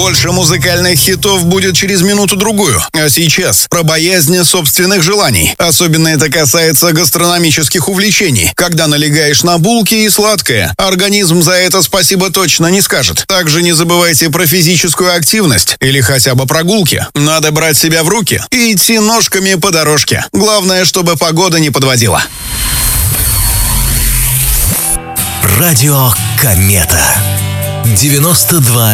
Больше музыкальных хитов будет через минуту-другую. А сейчас про боязнь собственных желаний. Особенно это касается гастрономических увлечений. Когда налегаешь на булки и сладкое, организм за это спасибо точно не скажет. Также не забывайте про физическую активность или хотя бы прогулки. Надо брать себя в руки и идти ножками по дорожке. Главное, чтобы погода не подводила. Радио Комета 92,0.